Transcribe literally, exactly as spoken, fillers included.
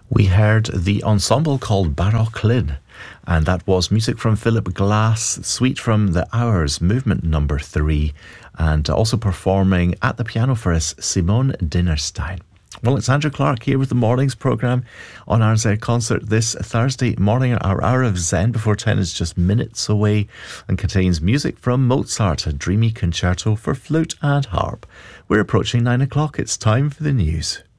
We heard the ensemble called Baroque Lynn, and that was music from Philip Glass, suite from the Hours, movement number three, and also performing at the piano for us, Simone Dinnerstein. Well, it's Andrew Clark here with the morning's programme on R Z Concert this Thursday morning. Our hour of Zen before ten is just minutes away and contains music from Mozart, a dreamy concerto for flute and harp. We're approaching nine o'clock. It's time for the news.